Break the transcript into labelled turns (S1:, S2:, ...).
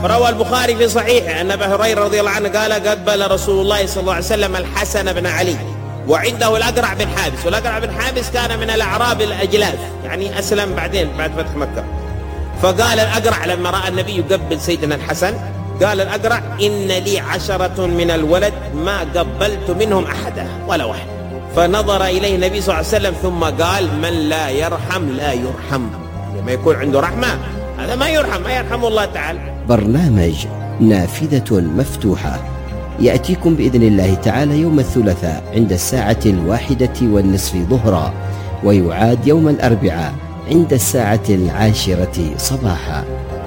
S1: روى البخاري في صحيحه أن أبا هريرة رضي الله عنه قال قبل رسول الله صلى الله عليه وسلم الحسن بن علي وعنده الأقرع بن حابس، والأقرع بن حابس كان من الأعراب الأجلاف، يعني أسلم بعدين بعد فتح مكة. فقال الأقرع لما رأى النبي يقبل سيدنا الحسن، قال الأقرع إن لي 10 من الولد ما قبلت منهم أحدا ولا واحد. فنظر إليه النبي صلى الله عليه وسلم ثم قال من لا يرحم لا يرحم، يعني ما يكون عنده رحمة هذا ما يرحم الله تعالى.
S2: برنامج نافذة مفتوحة يأتيكم بإذن الله تعالى يوم الثلاثاء عند 1:01 ظهرا، ويعاد يوم الأربعاء عند 10:10 صباحا.